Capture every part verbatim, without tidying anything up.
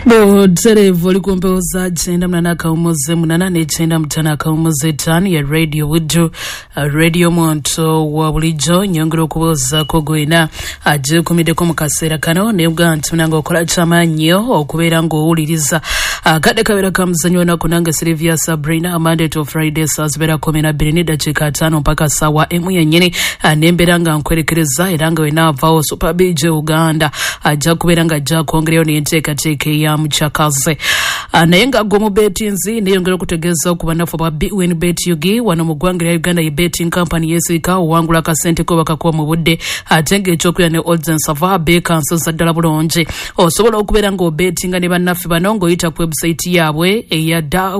Bo tere voli kumpeoza chenda mnana kaumoze mnana ne chenda mtana kaumoze tani ya radio widu uh, radio monto wa bulijo nyongero kuboza kogoina aje kumide ko mukasera kano ne ugantu nango kola chama nyo okubera ngo uliriza uh, kade kabera kamzanyo na kunanga Sylvia Sabrina Monday to Friday sazbera komena Bernida chikatano mpaka sawa emu yenyene uh, nemberanga nkwerekereza iranga wena vao super bije Uganda aja uh, kuberanga ja kongreo ni enteka teke ya mchakaze anayenga gomu betinzi niyongera kutegeza okubanafu ba Bwin Bet Yugi wano mugwangira Uganda i betting company yesika wangula kasente ko bakakuwa mu budde atenge ekyokubira ne odds and sava beka nsoza ddala bulungi osobola okubeera nga obetinga ne bannaffe bano ng'oyita ku website yaabwe eya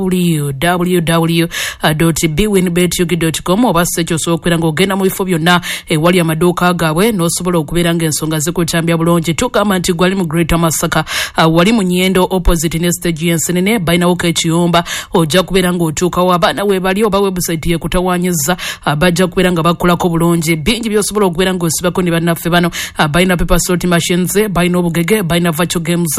w w w dot bwin bet yugi dot com oba sekyo osobola okubeera ng'ogenda mu bifo byonna ewali amaduuka gaabwe n'osobola okubeera ng'ensonga zikukyambya bulungi tugamba nti gwali mu Greater Masaka uh, wali mu Nyendo opposite ne stage yensenene baina woka ekiyomba ojja kubeera ng'otuukawo abaana we bali oba website ye kutawanyiza abajja kubeera nga bakolako bulungi bingi byosobola okubeera ng'osibako ne bannaffe bano baina paper slot machines baina obugege baina virtual games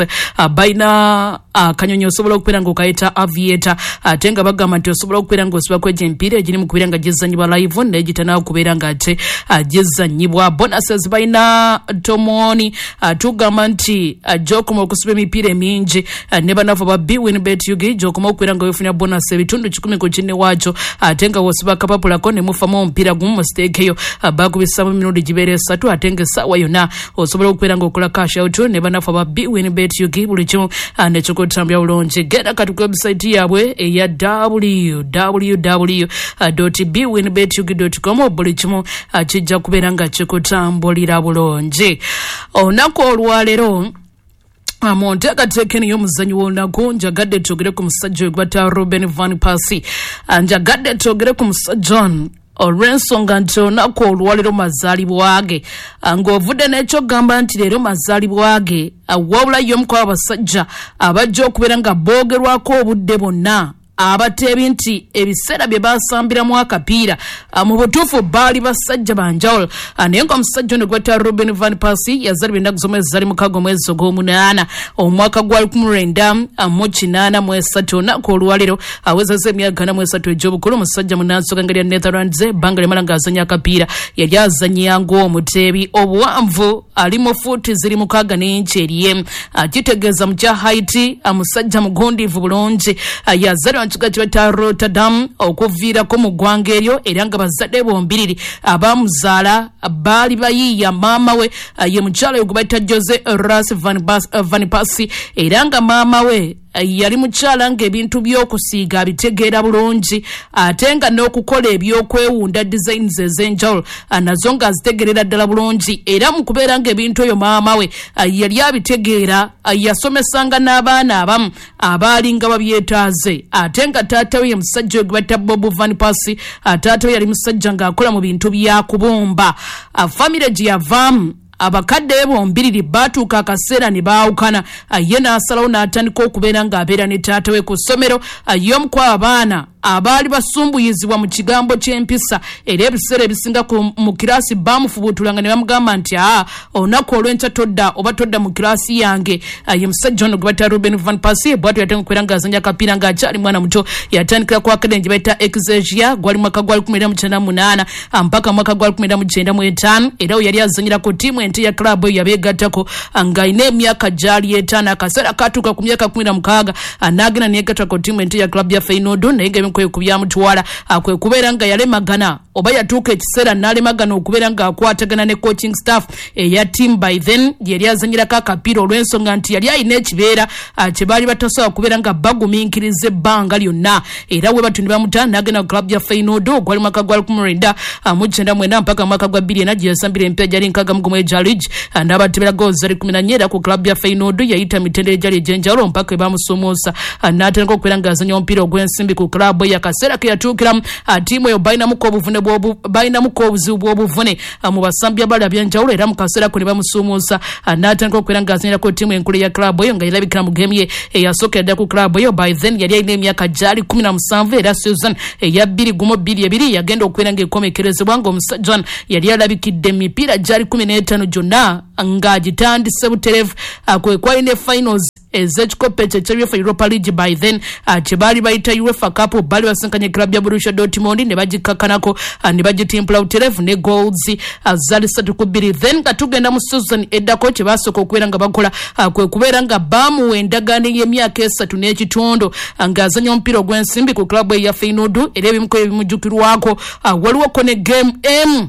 baina akanyonyo osobola okubeera ng'okayita aviator ate nga bagamba nti osobola okubeera ng'osibako egy'emipiira egiri mu kubeera nga gyezanyibwa live n'egitanawo kubeera nga ate gyezanyibwa bonuses baina tomoni tugamba nti gyokoma okusiba emipiira emingi ne bannaffe ba Bwin Bet Yugi gyokoma okubeera nga wefunira bonus ebitundu kikumi ku kinne waakyo ate nga wosiba kapapulako ne mufamu omupiira gumu mu stake eyo bakubisamu emirundi gibeera esatu ate nga essaawa yonna osobola okubeera ng'okola cash out ne bannaffe ba Bwin Bet Yugi buli kimu ne kikutambya bulungi genda kati ku website yaabwe eya w w w dot bwin bet yugi dot com buli kimu kijja kubeera nga kikutambulira bulungi olunaku olwaleero Amonte akatekeni y'omuzanyo w'olunaku njagadde twogere ku musajja ogwata Ruben Van Persie njagadde twogere ku musajja olw'ensonga nti olunaku olwaleero mazaalibwa ge ng'ovudde n'ekyo gamba nti leero mazaalibwa ge wabula y'omu ku abasajja abajja okubeera nga boogerwako obudde bonna abateebi nti ebiseera bye basambiramu akapiira mu butuufu baali basajja banjawulo naye nga omusajja ono gwata Ruben Van Persie yazaalibwa ennaku z'omwezi zali mukaaga omwezi ogw'omunaana omwaka gwa lukumi lwenda mu kinaana mu esatu olunaku olwaleero awezezza emyaka ana mu esatu egy'obukulu omusajja munnansi w'eggwanga lya Netherlands ebbanga lyamala ng'azannya akapiira yali azannyira ng'omuteebi obuwanvu ali mu fuuti ziri mukaaga n'enci eriye kitegeeza mu kya Haiti omusajja mugundiivu bulungi yazaalibwa kiga kibata Rotterdam okuviirako mu ggwanga eryo era nga bazadde bombiriri abamuzaala baali bayiiya maama we ye mukyala gwe bayita Jose Ras Van Persie era nga maama we yali mukyala ng'ebintu by'okusiiga abitegeera bulungi ate nga n'okukola ebyokwewunda designs ez'enjawulo nazo nga azitegerera ddala bulungi era mu kubeera ng'ebintu eyo maama we yali abitegeera yasomesanga n'abaana abamu abaali nga babyetaaze ate nga taata we ye musajja gwe bayita Bob Van Persie taata we yali musajja ng'akola mu bintu bya kubumba famire gye yavaamu abakadde bombiriri batuuka akaseera ne baawukana ye n'asalawo n'atandika okubeera ng'abeera ne taata we ku ssomero y'omu ku abaana abaali basumbuyizibwa mu kigambo ky'empisa era ebiseera ebisinga mu kiraasi bamufubuutulanga ne bamugamba nti aa olunaku olw'enkya todda oba todda mu kiraasi yange ye musajja ono gwe bayita Ruben Van Persie bwatyo yatandika okubeera ng'azannya akapiira ng'akyali mwana muto yatandikira ku akademi gye bayita Exegia gwali mwaka gwa lukumi lwenda mu kyenda mu munaana mpaka mwaka gwa lukumi lwenda mu kyenda mu etaano era we yali azannyira ku ttiimu ente ya klabu eyo yabeegattako ng'alina emyaka gyali etaano akaseera katuuka ku myaka kumi na mukaaga n'agenda neyegatta ku ttiimu ente ya klabu ya Feyenoord naye nga kwe kubyamutwala kwe kubeera nga yalemagana oba yatuuka ekiseera n'alemagana okubeera ng'akwatagana ne coaching staff eya team by then yali azanyirako akapiira olw'ensonga nti yali alina ekibeera kye baali batasobola kubeera nga bagumiikiriza ebbanga lyonna era we batu ne bamuta n'agenda ku klabu ya Feyenoord ogwali mwaka gwa lukumi lwenda mu kyenda mwenda mpaka mwaka gwa bbiri ena gye yasambira emipiira gyali nkaaga mu gumu eja league n'abatebera goozi zali kumi na nnya era ku klabu ya Feyenoord yayita mitendera egyali egy'enjawulo mpaka we bamusomoosa n'atandika okubeera ng'azanya omupiira ogw'ensimbi ku klabu akaseera ke yatuukiramu ttiimu eyo balinamuko obuvune balinamuko obuzibu bw'obuvune mu basambi abali abyenjawulo era mu kaseera ko ne bamusuumuusa n'atandika okubeera ng'azanyirako ttiimu enkulu ya klabu eyo nga yalabikira mu geemu ye eyasookera ddala ku klabu eyo by then yali alina emyaka gyali kumi na musanvu era season eya bbiri gumu bbiri ebiri yagenda okubeera ng'ekomekerezebwa ng'omusajja yali alabikidde emipiira gyali kumi n'etaano gyonna ng'agitandise butereevu kwe kwali ne finals ez'ekikopo ekyo ekya UEFA Europa League by then kye baali bayita UEFA Cup baali basinkanye club ya Borussia Dortmund ne bagikakkanako ne bagitimpula buterevu ne goals zaali ssatu ku bbiri. Then nga tugenda mu season eddako kye baasooka okubeera nga bakola kwe kubeera nga baamuwa endagaano y'emyaka esatu n'ekitundu ng'azanya omupiira ogw'ensimbi ku club eya Feyenoord era ebimuko ebimujjukirwako waliwo ne game M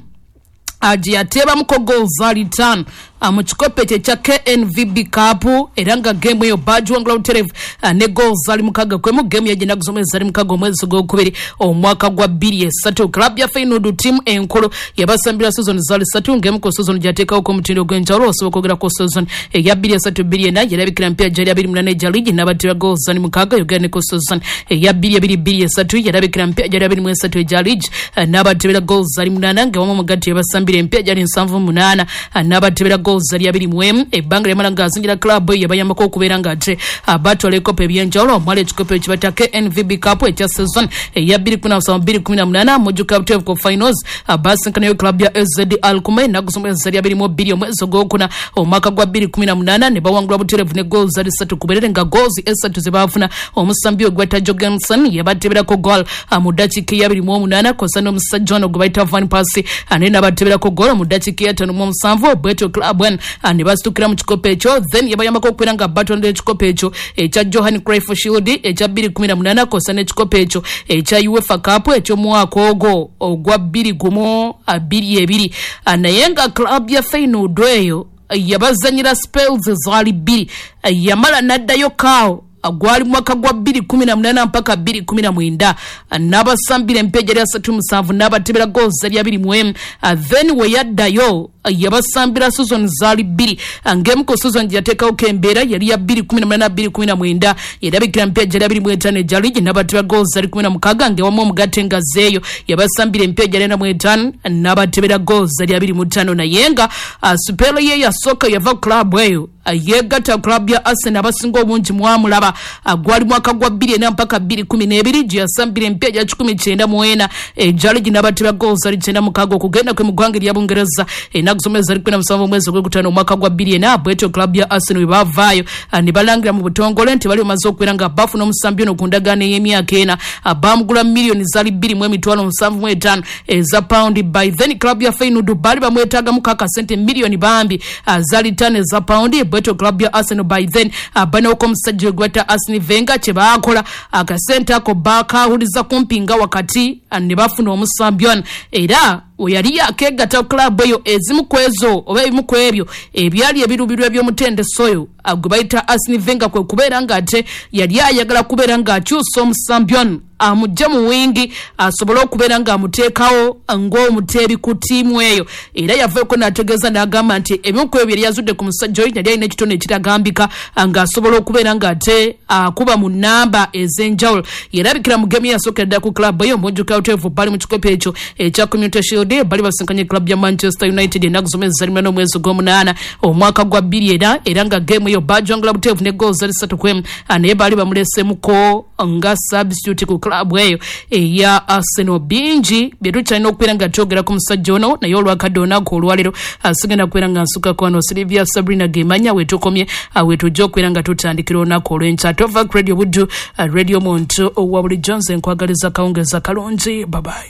gye yateebamuko goals zaali ttaano mu kikopo ekyo ekya K N V B Cup era nga game eyo bagiwangula buterevu ne goals zaali mukaaga kwemu game yagenda kusomeza zaali mukaaga omwezi gw'okubiri omwaka gwa bbiri esatu. Club ya Feyenoord team enkulu yabasambira season zaali ssatu ng'emu ku season gyateekawo ku mutindo gw'enjawulo osobola okwogera ku season eya bbiri esatu bbiri ena yarabikira emipiira gyali abiri munaana egya league n'abatira goals zaali mukaaga yogera ne ku season eya bbiri ebiri bbiri esatu yarabikira emipiira gyali abiri mu esatu egya league n'abatira goals zaali munaana ng'awamu mugati yabasambira emipiira gyali nsanvu munaana n'abatira goals zali abiri muwemu ebbanga lyamala ng'azingira club eyo yabayambako okubeera ng'ate batwala ekopo ebyenjawulo omwala ekikopo ekibata K N V B Cup ekya season eya bbiri kumi na musanvu bbiri kumi na munaana mujjuka buteevu ku finals basinkanayo club ya S Z Alkmaar ennaku z'omwezi zali abiri mu bbiri omwezi ogwokuna omwaka gwa bbiri kumi na munaana ne bawangula buterevu ne goals zali ssatu ku berere nga goals esatu ze baafuna omusambi ogweta Jorgensen yabateberako goal mu ddakiika ey'abiri mu omunaana kosa n'omusajja ono gwe bayita Van Persie naye n'abateberako goal mu ddakiika ey'ataano mu omusanvu bwetyo club and bastukira mu kikopo ekyo then yabayambako okubeera nga batondera ekikopo ekyo ekya Johan Cruyff Shield ekya bbiri kumi na munaana kosa n'ekikopo ekyo ekya UEFA Cup eky'omwaka ogwo ogwa bbiri gumu bbiri ebiri naye nga club ya Feyenoord eyo yabazanyira spells zaali bbiri yamala n'addayo kaawo gwali mwaka gwa bbiri kumi na munaana mpaka bbiri kumi na mwenda n'abasambira emipiira gyali asatu musanvu n'abatebera goals zali abiri muwemu then we yaddayo yabasambira season zaali bbiri ng'emu ku season gyateekawo kembeera yali ya bbiri kumi na munaana bbiri kumi na mwenda yerabikira emipiira gyali abiri mu etaano egya league n'abatebera goals zali kumi na mukaaga ng'ewamu omugatte nga zeeyo yabasambira emipiira gyali ena mu etaano n'abatebera goals zali abiri mu ttaano naye nga supero ye yasooka yava club eyo yegatta club ya Arsenal abasinga obungi mwamulaba gwali mwaka gwa bbiri ena mpaka bbiri kumi n'ebiri gye yasambira emipiira gya kikumi kyenda mu ena egya league n'abatebera goals zali kyenda mukaaga okugenda kwe mu ggwanga erya Bungereza ennaku z'omwezi zali kumi na musanvu omwezi ogw'okutaano omwaka gwa bbiri ena bwetyo club ya Arsenal we baavaayo ne balangira mu butongole nti bali bamaze okubeera nga bafuna omusambi ono ku ndagaano ey'emyaka ena baamugula miliyoni zaali bbiri mu emitwalo musanvu mu etaano eza paundi by then club ya Feyenoord baali bamwetaagamuko akasente miliyoni bambi zaali ttaano eza paundi bwetyo club ya Arsenal by then banawoko omusajja gwata Arsene Wenger kye baakola akasente ako baakawuliza kumpi nga wakati ne bafuna omusambi ono era oyali yakeegatta club eyo ezimu ku ezo oba ebimu ku ebyo ebyali ebiruubirirwa eby'omutendeso oyo gwe bayita Arsene Wenger kwe kubeera ng'ate yali ayagala kubeera ng'akyusa omusambi ono amujja mu wingi asobole okubeera ng'amuteekawo ng'omuteebi ku ttiimu eyo era yavaeko n'ategeeza n'agamba nti ebimu ku ebyo yali yazudde ku musajja oyo yali alina ekitone ekitagambika ng'asobola okubeera ng'ate akuba mu nnamba ez'enjawulo yerabikira mu gemu yasooka ddala ku club eyo mujjuka buteevu bali mu kikopo ekyo ekya Community Shield bali basinkanye club ya Manchester United ennaku z'omwezi zali munaana omwezi gw'omunaana omwaka gwa bbiri era era nga gemu eyo bajwangula buteevu ne goals zali ssatu ku emu naye baali bamulesemuko nga substitute ku club eyo eya Arsenal. Bingi bye tukyalina okubeera nga twogera ku musajja ono naye olwakadde olunaku olwaleero asigenda kubeera nga nsukako wano Silvia Sabrina Gemanya wetukomye wetujja okubeera nga tutandikira olunaku olw'enkya. Tova Radio Buddu Radio Muntu owa bulijjo nze nkwagaliza kawungeza kalungi. Bye bye.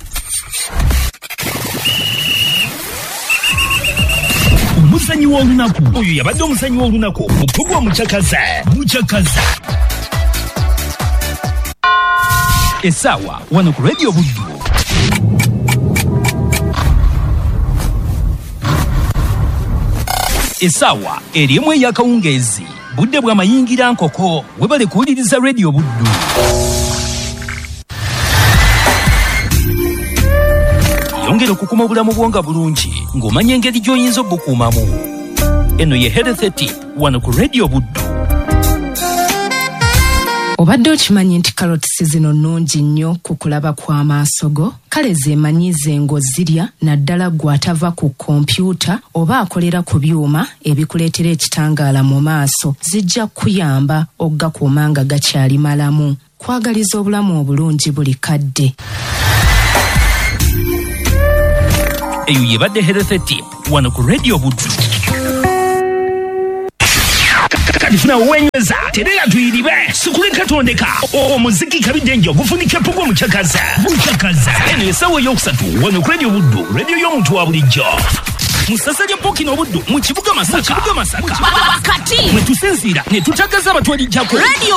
Omusanyi w'olunaku oyo yabadde omusanyi w'olunaku mukugwa mukyakaza mukyakaza essaawa wano ku Radio Buddu. Essaawa erimu ey'akawungeezi budde bw'amayingira nkoko webale kuwuliriza Radio Buddu. Yongera okukuma obulamu bwonga bulungi ng'omanya engeri gy'oyinza obukuumamu. Eno ye Health Tip wano ku Radio Buddu. Obadde okimanyi nti carrots zino nnungi nnyo ku kulaba kw'amaaso go? Kale zeemanyize ng'ozirya naddala gw'atava ku kompyuta oba akolera ku byuma ebikuleetera ekitangaala mu maaso zijja kuyamba oggakuuma nga gakyali malamu. Kwagaliza obulamu obulungi buli kadde. Eyo yebadde Health Tip wano ku Radio Buddu. gifuna wenyweza terera tuyiribe sikuleka tondeka omuziki kabidenjo gufunike pugwa muchakaza muchakaza eno esawo yokusatu wano ku Radio Buddu radio y'omuntu wa bulijjo musasajja Pokino Buddu mu kibuga Masaka kibuga Masaka kati mwe tusinzira ne tutagaza abatwalijjako radio